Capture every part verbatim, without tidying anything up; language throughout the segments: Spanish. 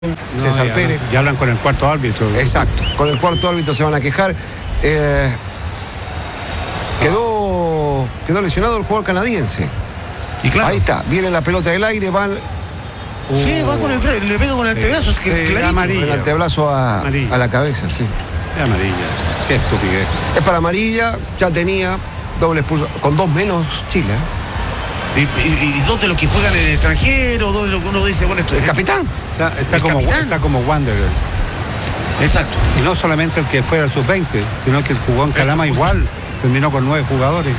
No, César ya, Pérez. Ya hablan con el cuarto árbitro. Exacto, con el cuarto árbitro se van a quejar. Eh, quedó, quedó lesionado el jugador canadiense. Y claro. Ahí está, viene la pelota del aire, van. Sí, va con el le pega con el antebrazo, es que Sí, clarito. amarilla. El antebrazo a, a la cabeza, sí. Es amarilla. Qué estupidez. Es para amarilla, ya tenía doble expulso, con dos menos Chile. ¿eh? Y, y, y dos de los que juegan en el extranjero, dos de los que uno dice, bueno, esto El es. capitán. Está, está El como, capitán. está como Wanderer. Exacto. Y no solamente el que fue al sub veinte, sino que el jugó en Calama igual. Terminó con nueve jugadores.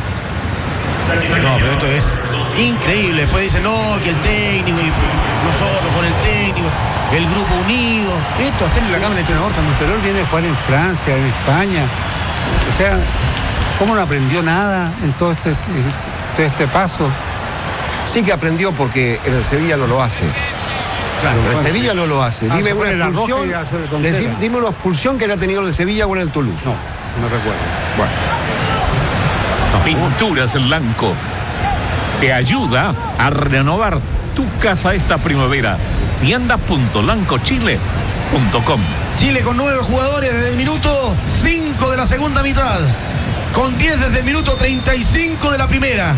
No, pero esto es increíble. Después dicen, no, que el técnico, y nosotros con el técnico, el grupo unido. Esto, hacerle la cama al entrenador también. Pero él viene a jugar en Francia, en España. O sea, ¿cómo no aprendió nada en todo este, este, este paso? Sí que aprendió porque en el Sevilla no lo hace. Claro, En el bueno, Sevilla no lo hace. Ah, Dime se una pone la roja expulsión. y ya se le tontera. decí- dime una expulsión que haya tenido en el Sevilla o en el Toulouse. No, no recuerdo. Bueno. Pinturas Blanco te ayuda a renovar tu casa esta primavera. tienda punto lanco chile punto com. Chile con nueve jugadores desde el minuto cinco de la segunda mitad. Con diez desde el minuto treinta y cinco de la primera.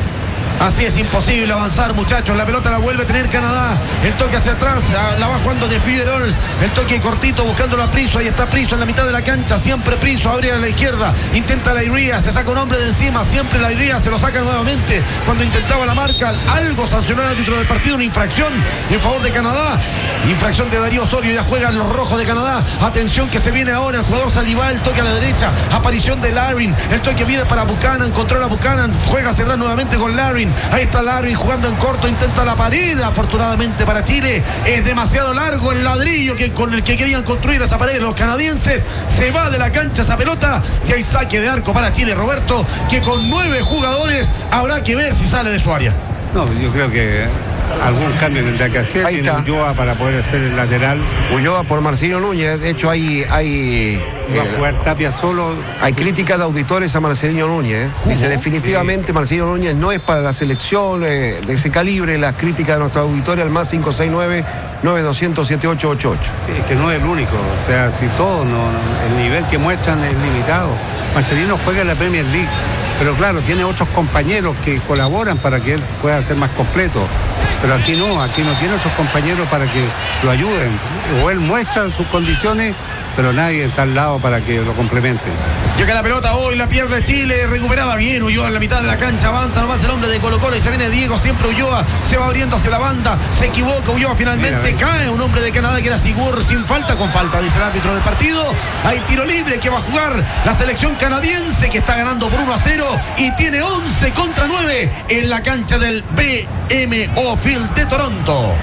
Así es imposible avanzar, muchachos. La pelota la vuelve a tener Canadá. El toque hacia atrás, la va jugando de Figueroa. El toque cortito buscándolo a Priso. Ahí está Priso en la mitad de la cancha. Siempre Priso abre a la izquierda. Intenta la Iría, se saca un hombre de encima. Siempre la Iría se lo saca nuevamente. Cuando intentaba la marca, algo sancionó el árbitro del partido. Una infracción en favor de Canadá. Infracción de Darío Osorio. Ya juegan los rojos de Canadá. Atención que se viene ahora el jugador Saliba. El toque a la derecha. Aparición de Larin. El toque viene para Buchanan. Controla Buchanan. Juega hacia atrás nuevamente con Larin. Ahí está Larry jugando en corto, intenta la pared, afortunadamente para Chile. Es demasiado largo el ladrillo que, con el que querían construir esa pared los canadienses. Se va de la cancha esa pelota y hay saque de arco para Chile, Roberto, que con nueve jugadores habrá que ver si sale de su área. No, yo creo que algún cambio tendrá que hacer. Ahí Tiene está. Ulloa para poder hacer el lateral. Ulloa por Marcelo Núñez. De hecho, hay, hay, Va a eh, jugar Tapia solo. hay críticas de auditores a Marcelino Núñez. ¿eh? Dice, definitivamente Marcelino Núñez no es para la selección eh, de ese calibre. Las críticas de nuestros auditores al más cinco seis nueve, nueve dos cero cero, siete ocho ocho ocho. Sí, es que no es el único. O sea, si todos, no, no, el nivel que muestran es limitado. Marcelino juega en la Premier League. Pero claro, tiene otros compañeros que colaboran para que él pueda ser más completo. Pero aquí no, aquí no tiene otros compañeros para que lo ayuden. O él muestra sus condiciones, pero nadie está al lado para que lo complemente. Llega la pelota hoy, la pierde Chile, recuperaba bien Ulloa en la mitad de la cancha, avanza nomás el hombre de Colo Colo y se viene Diego, siempre Ulloa, se va abriendo hacia la banda, se equivoca Ulloa finalmente, Mira, cae un hombre de Canadá que era Sigur, sin falta, con falta, dice el árbitro del partido. Hay tiro libre que va a jugar la selección canadiense que está ganando por uno a cero y tiene once contra nueve en la cancha del B M O Field de Toronto.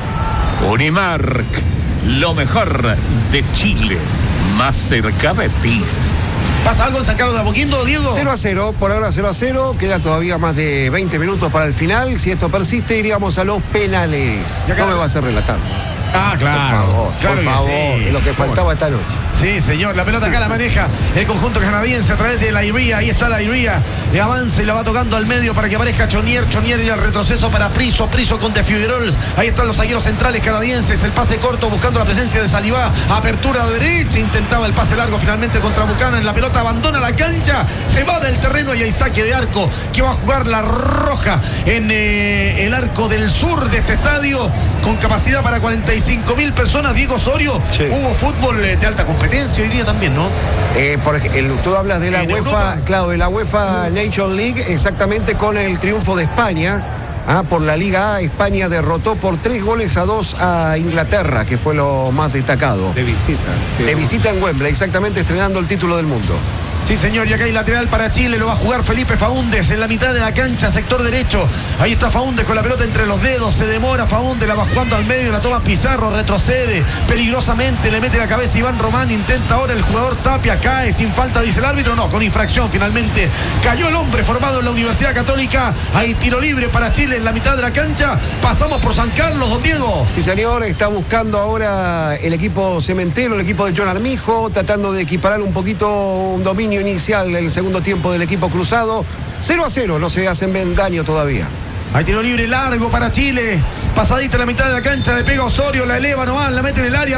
Unimark, lo mejor de Chile, más cerca de ti. ¿Pasa algo en San Carlos de Apoquindo, Diego? cero a cero, por ahora cero a cero. Queda todavía más de veinte minutos para el final. Si esto persiste, iríamos a los penales. Y acá- No me va a hacer relatar. Ah, claro. Por favor, claro por que favor, sí. es lo que ¿Cómo faltaba esta noche. Sí, señor, la pelota acá la maneja el conjunto canadiense a través de la Iría, ahí está la Iría, le avanza y la va tocando al medio para que aparezca Chonier, Chonier y el retroceso para Priso, Priso con De Figueroa, ahí están los zagueros centrales canadienses, el pase corto buscando la presencia de Saliba, apertura derecha, intentaba el pase largo finalmente contra Buchanan, la pelota abandona la cancha, se va del terreno y hay saque de arco que va a jugar la Roja en eh, el arco del sur de este estadio con capacidad para cuarenta y cinco mil personas. Diego Osorio, Sí. hubo fútbol eh, de alta competencia hoy día también, ¿no? Eh, por ejemplo, tú hablas de la En UEFA, Europa. claro, de la UEFA Nation League, exactamente con el triunfo de España. Ah, por la Liga A, España derrotó por tres goles a dos a Inglaterra, que fue lo más destacado. De visita. De visita en Wembley, exactamente estrenando el título del mundo. Sí, señor, y acá hay lateral para Chile, lo va a jugar Felipe Faúndez en la mitad de la cancha, sector derecho. Ahí está Faúndez con la pelota entre los dedos, se demora Faúndez, la va jugando al medio, la toma Pizarro, retrocede peligrosamente, le mete la cabeza Iván Román, intenta ahora el jugador Tapia, cae sin falta, dice el árbitro, no, con infracción finalmente. Cayó el hombre formado en la Universidad Católica, hay tiro libre para Chile en la mitad de la cancha, pasamos por San Carlos, don Diego. Sí, señor, está buscando ahora el equipo cementero, el equipo de John Armijo, tratando de equiparar un poquito un dominio inicial en el segundo tiempo del equipo cruzado. cero a cero, no se hacen daño todavía. Hay tiro libre largo para Chile. Pasadita la mitad de la cancha, le pega Osorio, la eleva nomás, la mete en el área.